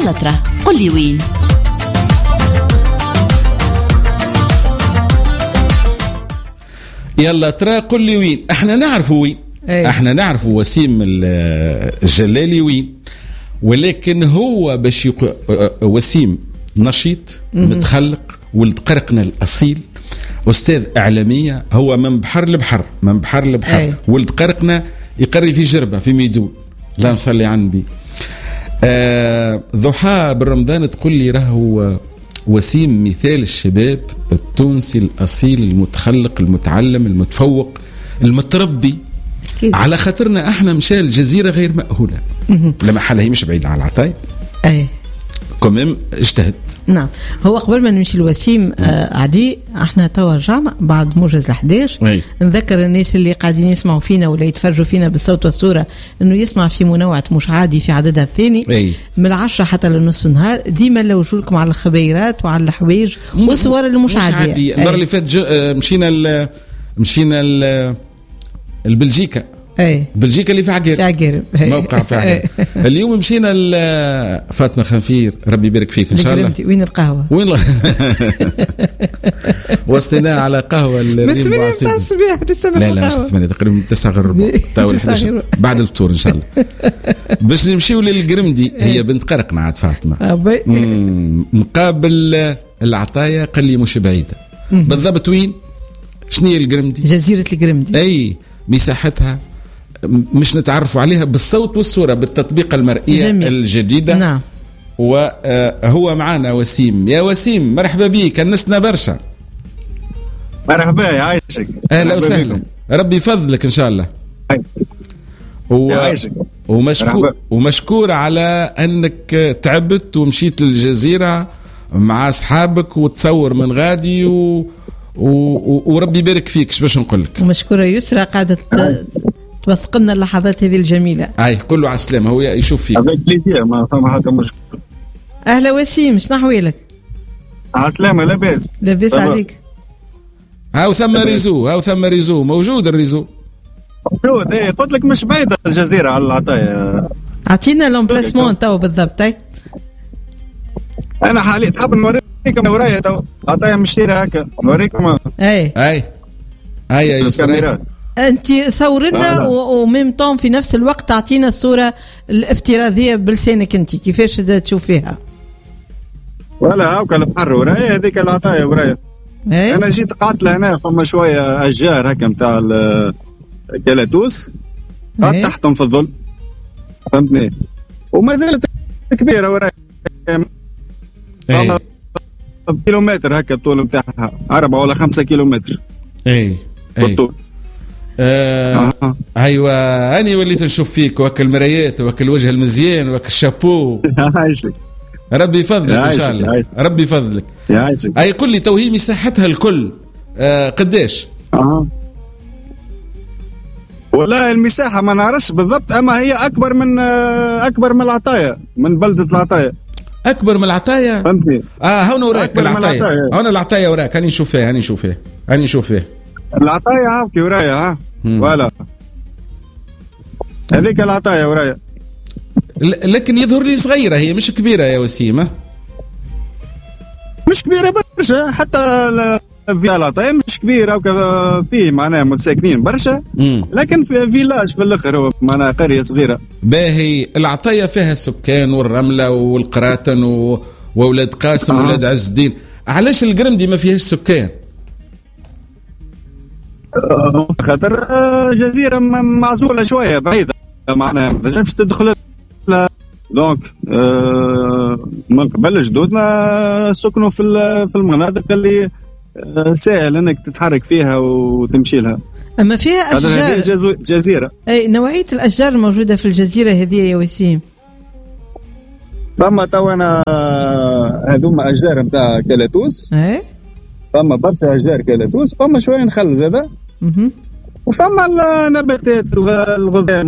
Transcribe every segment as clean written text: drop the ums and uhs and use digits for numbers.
يلا ترى قل لي وين. يلا ترى قل لي وين. احنا نعرفوا وين. احنا نعرفوا وسيم الجلالي وين، ولكن هو باش وسيم نشيط متخلق، ولد قرقنا الأصيل، أستاذ إعلامية، هو من بحر لبحر، من بحر لبحر. ولد قرقنا يقري في جربة في ميدون، لا نصلي عن بي. ضحى بالرمضان تقول لي راهو وسيم مثال الشباب التونسي الأصيل المتخلق المتعلم المتفوق المتربي كده. على خاطرنا احنا مشى الجزيرة غير مأهولة لما حالها هي مش بعيدة على العطاي كمم اجتهد. نعم. هو قبل ما نمشي الوسيم عدي احنا توا رجعنا بعد موجز ال11. نذكر الناس اللي قاعدين يسمعوا فينا ولا يتفرجوا فينا بالصوت والصورة انه يسمع في منوعة مش عادي في عددها الثاني من 10 حتى لنصف النهار. ديما نلوجوا لكم على الخبيرات وعلى الحوايج والصور اللي مش عادية. المرة اللي فات مشينا البلجيكا. بلجيكا اللي في عقير موقع في عقير. اليوم مشينا فاطمة خنفير ربي يبارك فيك ان شاء الله. وين القهوة؟ وين وصلنا على قهوة بس من تاع الصباح نستنى لا 8 تقريبا 9 غير ربع تاو 11 بعد الفطور ان شاء الله باش نمشيو للقرمدي. هي بنت قرقنا عاد فاطمة مقابل العطايا قال لي مش بعيدة بالضبط. وين شنو هي القرمدي؟ جزيرة القرمدي. اي مساحتها مش نتعرفوا عليها بالصوت والصورة بالتطبيقة المرئية جميل. الجديدة. نعم. وهو معنا وسيم. يا وسيم مرحبا بيك، كنسنا برشا. مرحبا يعيشك. اهلا وسهلا. ربي يفضلك ان شاء الله. ومشكور على انك تعبت ومشيت للجزيرة مع اصحابك وتصور من غادي وربي يبارك فيك. ايش باش نقول لك؟ ومشكورة يسرى قاعدة توثق لنا اللحظات هذه الجميلة. قول له على السلامة هو يشوف فيك. ما فما حتى مشكلة. أهلا وسيم، شنو أحوالك؟ على السلامة. لاباس عليك. هاو ثم ريزو موجود. الريزو موجود. قلت لك مش بعيدة الجزيرة على العطايا. أعطينا لومبلاسمون تو بالضبط. أنا حاليا تحب نوريكم ورايا تو عطايا مشيرة هكا نوريكم. أي يسرى. أنت صورنا وميم طون في نفس الوقت تعطينا الصورة الافتراضية بلسانك أنت كيفاش تشوف فيها. ولا هاكا البحر ورايا هذيك العطايا ورايا. أنا جيت قعدت لهنا فما شوية أشجار هكا متاع الكالاتوس قعدت تحتهم في الظل فهمتني وما زالت كبيرة ورايا كيلومتر هكا الطول متاعها 4 ولا 5 كيلومتر. بالطول. ايوه اني وليت نشوف فيك وك المرايات وك الوجه المزيان وك الشابو. ربي يفضلك ان شاء الله. ربي يفضلك. اي قل لي توهي مساحتها الكل قداش؟ والله المساحه ما نعرفش بالضبط اما هي اكبر من العطايا من بلده العطايا. اكبر من العطايا فهمتني. هنا وراك العطايا. هنا العطايا وراك. هاني نشوف فيها العطايا عافكي ورايا. ولا هذيك العطايا ورايا. لكن يظهر لي صغيرة هي مش كبيرة يا وسيمة. مش كبيرة برشا حتى في العطايا مش كبيرة وكذا فيه معناها متساكنين برشا لكن في فيلاج في الآخر هو معناها قرية صغيرة. باهي العطايا فيها سكان والرملة والقراتن وولاد قاسم وولاد عز الدين. علاش القرمدي ما فيهاش سكان؟ خاطر جزيرة معزولة شوية بعيدة معناها ما تنجمش تدخل دونك من قبل جدودنا سكنوا في المناطق اللي سهل انك تتحرك فيها وتمشي لها. اما فيها اشجار جزيرة. اي نوعية الاشجار الموجودة في الجزيرة هذه يا وسيم؟ فما تو انا هذوما اشجار نتاع كالاتوس. فما برشا اشجار كالاتوس. فما شوية نخل زاده. وفما النباتات الغذام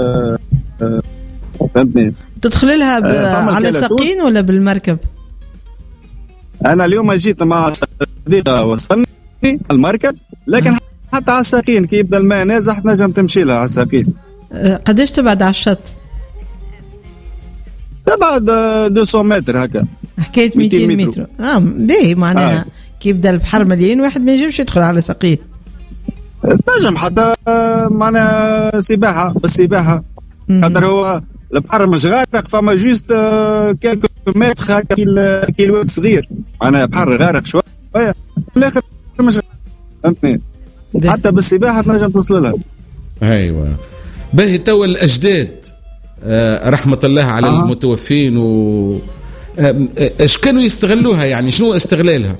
فهمتني. تدخل لها على ساقين ولا بالمركب؟ انا اليوم جيت مع صديقه وصلني المركب لكن حتى على الساقين كي يبدا الماء نازح تنجم تمشي لها على الساقين. قداش تبعد على الشط؟ تبعد 200 متر هكا. حكايه 200 متر. باهي معناها كي يبدا البحر مليان واحد ما ينجمش يدخل على ساقيه. تنجم حتى معناها سباحه بالسباحه، خاطر هو البحر مش غارق، فما جوست كيلكو متر هكا كي الواد صغير، معناها بحر غارق شويه في الاخر مش فهمتني. حتى بالسباحه تنجم توصل لها. ايوه باهي. توا الاجداد رحمه الله على المتوفين ايش كانوا يستغلوها، يعني شنو استغلالها؟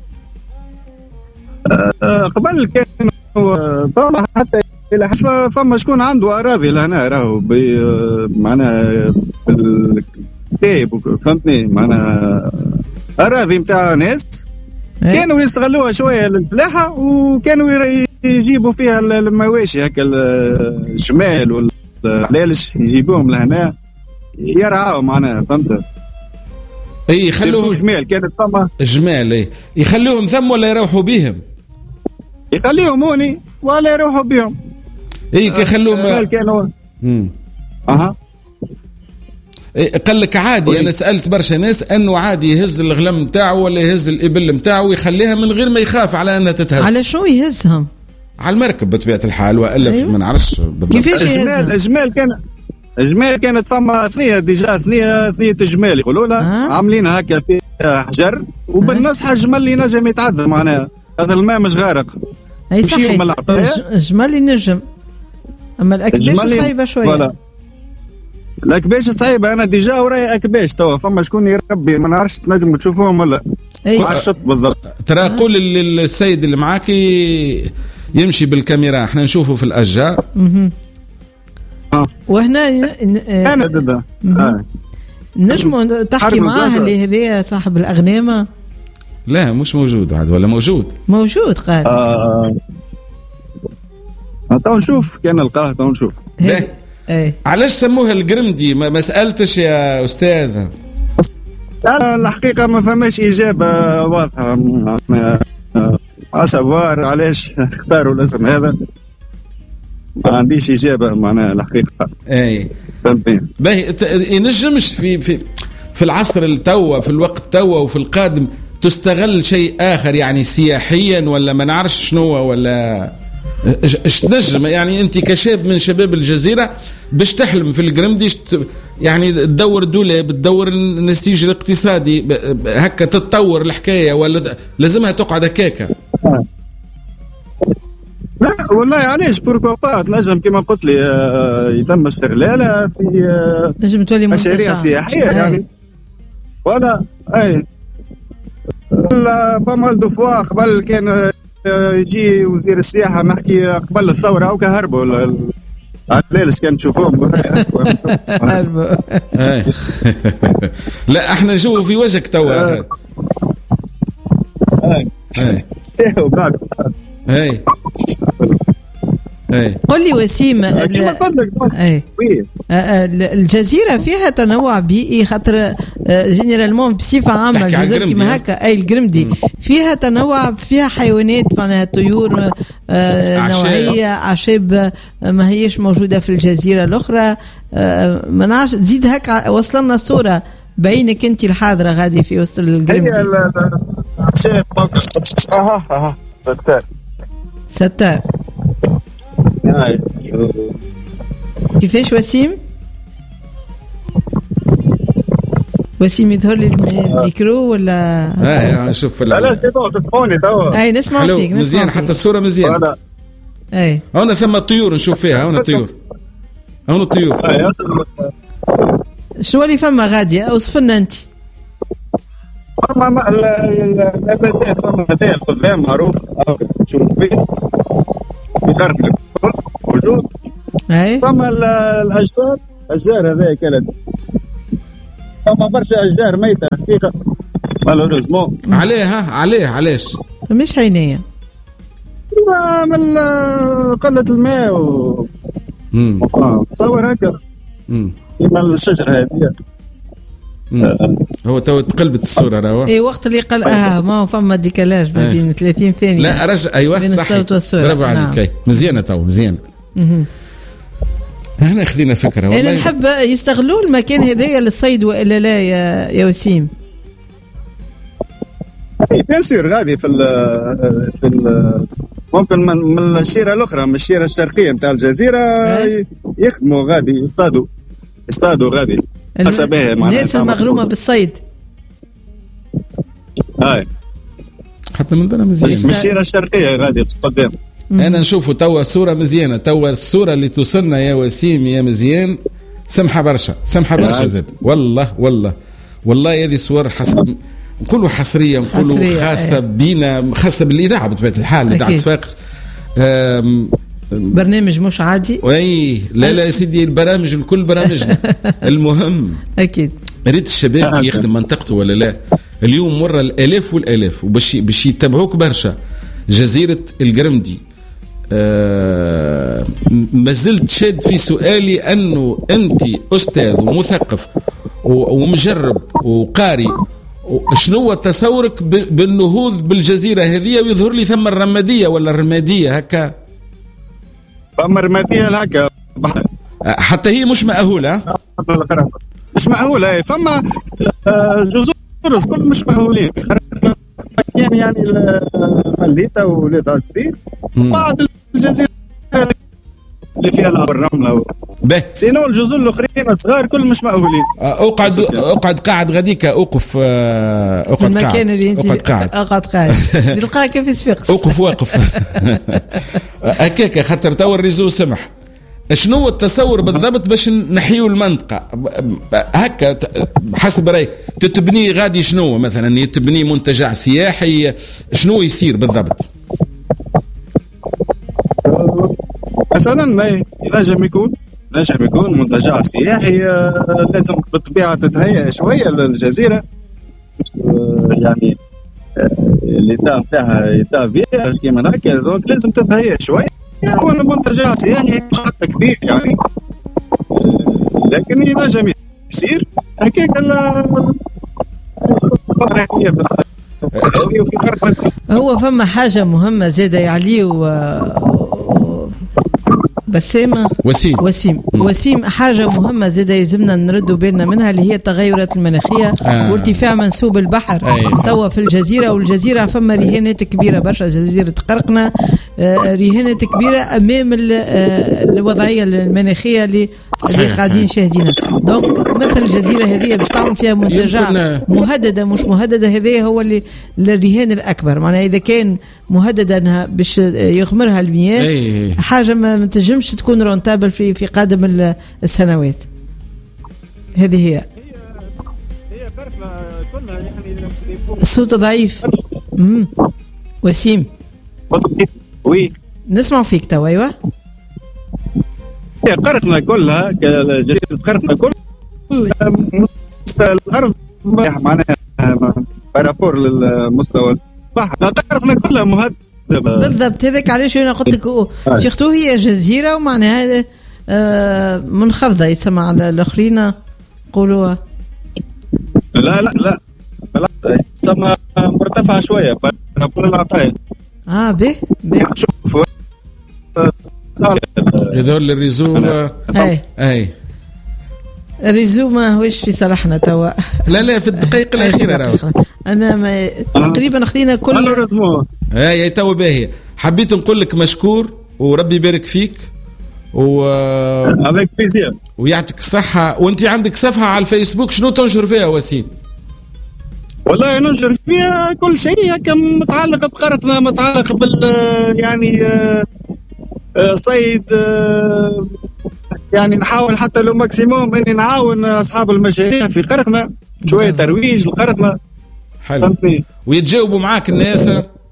قبل كانوا فما حتى فما شكون عنده اراضي لهنا راهو معناها بالكتاب فهمتني، معناها اراضي نتاع ناس كانوا يستغلوها شويه للفلاحه، وكانوا يجيبوا فيها المواشي هكا الجمال والعلالش يجيبوهم لهنا يرعاوا معناها فهمت. اي يخلوهم جمال، كانت فما جمال. اي يخلوهم ثم ولا يروحوا بهم؟ يخليهم هوني ولا يروحوا بهم. اي يخلوهم كانوا قال لك عادي. انا سالت برشا ناس انه عادي يهز الغلم نتاعو ولا يهز الابل نتاعو ويخليها من غير ما يخاف على انها تتهز. على شو يهزهم؟ على المركب بطبيعه الحال، والا أيوة. ما نعرفش بالضبط كيفاش يهزهم. الجمال كانت فما ثنيه ديجا ثنيه الجمال يقولوا لها عاملين هكا فيها حجر وبالنص الجمل اللي نجم يتعدى معناها، هذا الماء مش غارق. اي صحيح الجمل ينجم، اما الاكباش صعيبه شويه. الاكباش صعيبه. انا ديجا وراي اكباش توا فما شكون يربي، ما نعرفش تنجم تشوفوهم ولا عشت بالضبط. ترى قول للسيد اللي معاك يمشي بالكاميرا احنا نشوفه في الاشجار. وهنا انا نجموا تحكي معاه اللي هذا صاحب الاغنام. لا مش موجود عاد ولا موجود قال تو نشوف كان نلقاه تو نشوف. علاش سموها القرمدي؟ ما سالتش يا استاذ؟ الحقيقه ما فماش اجابه واضحه اسافوار علاش اختاروا الاسم هذا، ما عنديش اجابه معناها الحقيقه. اي باهي. ينجمش في العصر التوا، في الوقت توا وفي القادم تستغل شيء اخر يعني سياحيا ولا ما نعرفش شنو، ولا ايش نجم يعني انت كشاب من شباب الجزيره باش تحلم في القرمدي يعني تدور دولاب، تدور النسيج الاقتصادي هكا تتطور الحكايه، ولا لازمها تقعد هكاكا؟ لا والله علاش بوركوا با تنجم كما قلت لي يتم استغلالها في نجم تولي مشاريع سياحيه يعني. ولا اي فما دفوا قبل كان يجي وزير السياحه نحكي قبل الثوره او كهربوا علاش كان تشوفوهم لا احنا نشوفوا في وجهك توا. قل لي وسيم الجزيرة فيها تنوع بيئي، خاطر جينيرالمون بصفة عامة الجزر كما هكا أي القرمدي فيها تنوع، فيها حيوانات معناها طيور نوعية أعشاب ما هيش موجودة في الجزيرة الأخرى. ما نعرفش تزيد هكا وصلنا صورة بعينك أنت الحاضرة غادي في وسط القرمدي. ستار كيفاش وسيم يظهر لي الميكرو ولا نشوف؟ لا تسمعوني توا. اي نسمع فيك مزيان حتى الصورة مزيان. اي هنا ثم الطيور نشوف فيها، هنا الطيور شو اللي فما غادية اوصفنا انت؟ النباتات فما هذا القضبان معروف شوف فيه يقرب موجود. فما الاشجار هذا كانت فما برشا اشجار ميته حقيقه مالوريزمون. عليه علاش؟ مش عينيه من قله الماء تصور هكا كيما الشجره هذه. هو تو تقلبت الصوره راهو. اي وقت اللي قال ما فما ديكالاج ما بين 30 ثانيه. لا رجع ايوه صح برافو عليك. مزيانه تو مزيانه. هنا خذينا فكره والله. انا نحب يستغلوا المكان هذايا للصيد والا لا يا وسيم؟ بيان سور غادي في ممكن من الشيره الاخرى، من الشيره الشرقيه نتاع الجزيره يخدموا غادي يصطادوا غادي حسب الناس المغرومه بالصيد. هاي حتى من دنا مزيان من الشيره الشرقيه غادي قدام. انا نشوفوا توا صوره مزيانه، توا الصوره اللي توصلنا يا وسيم يا مزيان سمحه برشا زاد. والله هذه صور نقولوا حصريه، نقولوا خاصه بينا، خاصه بالاذاعه بطبيعه الحال، اذاعه صفاقس. برنامج مش عادي. اي لا يا سيدي، البرامج الكل برامجنا. المهم اكيد ريت الشباب يخدم منطقته ولا لا. اليوم مره الالاف والالاف وباش يتبعوك برشا. جزيره القرمدي ما زلت شاد في سؤالي انه انت استاذ ومثقف ومجرب وقاري، شنو تصورك بالنهوض بالجزيره هذه؟ ويظهر لي ثم الرماديه ولا الرماديه هكا، فما رماديه هكا حتى هي مش مأهوله. مش مأهوله، فما جزر كل مش مأهولين يعني مليتا وليتا سدير بعض الجزيره اللي فيها الرمله سينو الجزر الاخرين صغار كل مش مأهولين. اقعد قاعد غاديك، اوقف المكان اللي انت اقعد قاعد نلقاك في صفاقس. اوقف واقف هكاك خاطر تو الريزو سمح. شنو التصور بالضبط باش نحيو المنطقة هكا حسب رأيك؟ تتبني غادي شنو مثلا؟ يتبني منتجع سياحي، شنو يصير بالضبط؟ مثلا ما ينجم يكون منتجع سياحي، لازم بالطبيعة تتهيأ شوية للجزيرة، يعني اللي تاعها يتابع كيما هكا، دونك لازم تتهيأ شوية. يكون منتجع سياحي مش حتى كبير يعني، لكن ينجم يصير هكاك. هو فما حاجة مهمة زادة يعلي بسامة وسيم حاجة مهمة زادة يلزمنا نردوا بالنا منها، اللي هي التغيرات المناخية وارتفاع منسوب البحر توا في الجزيرة. والجزيرة فما رهانات كبيرة برشا، جزيرة قرقنة رهانات كبيرة أمام الوضعية المناخية اللي قاعدين شاهدينها. دونك مثل الجزيرة هذه باش تعمل فيها منتجع مهددة مش مهددة، هذا هو اللي الرهان الأكبر. معناها إذا كان مهددة أنها باش يغمرها المياه، حاجة ما تنجمش تكون رونتابل في قادم السنوات. هذه هي الصوت ضعيف. وسيم وي نسمع فيك توا. ايوه قرقنا كلها، جزيرة قرقنا كلها مستوى الأرض معناها بارابور للمستوى البحر، قرقنا كلها مهددة بالضبط. هذاك علاش أنا قلت لك سيرتو هي جزيرة ومعناها منخفضة، يسمع على الآخرين قولوها لا تسمى مرتفعة شوية بارابور العطايا. به شوف يدور للريزو. اي الريزو ما هوش في صالحنا توا. لا في الدقائق الاخيره امام تقريبا خدينا كل اي توا باهي. حبيت نقول لك مشكور وربي يبارك فيك ويعطيك الصحه. وانت عندك صفحه على الفيسبوك، شنو تنشر فيها وسيم؟ والله ننشر فيها كل شيء هكا متعلق بقرقنا، متعلق بال يعني صيد، يعني نحاول حتى لو ماكسيموم اني نعاون اصحاب المشاريع في قرقنا، شويه ترويج لقرقنا. حلو. ويتجاوبوا معاك الناس؟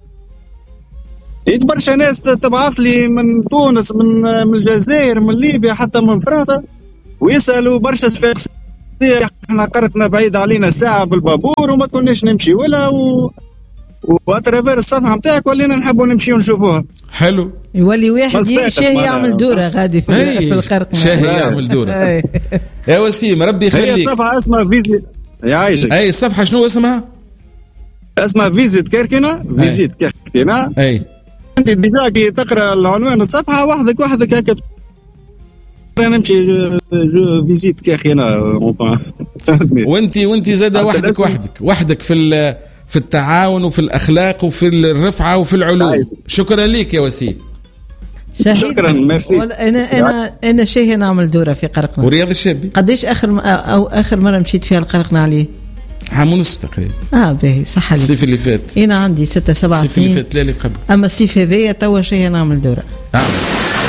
برشا ناس تبعث لي من تونس، من الجزائر، من ليبيا، حتى من فرنسا، ويسالوا برشا صفاقسية. احنا قرقنا بعيد علينا ساعه بالبابور وما كناش نمشي ولا واترافير الصفحه نتاعك ولينا نحبوا نمشي ونشوفوها. حلو. يولي واحد شاهي يعمل دوره غادي في القرق، شاهي يعمل دوره. يا وسيم ربي يخليك. هي الصفحه اسمها فيزيت يعيشك. اي الصفحه شنو اسمها؟ اسمها فيزيت كركنا. فيزيت كركنا. اي انت ديجا كي تقرا العنوان الصفحه وحدك هكا نمشي فيزيت كي اخي انا. وانت زاد وحدك في التعاون وفي الاخلاق وفي الرفعه وفي العلوم. شكرا لك يا وسيم. شكرا ميرسي. انا شيء نعمل دوره في قرقنة ورياض الشابي. قديش اخر مره مشيت فيها القرقنة عليه؟ عام ونص تقريبا. باهي صح. الصيف اللي فات انا عندي 6-7 سنين. الصيف اللي فات لا اللي قبل. اما الصيف هذايا توا شيء نعمل دوره.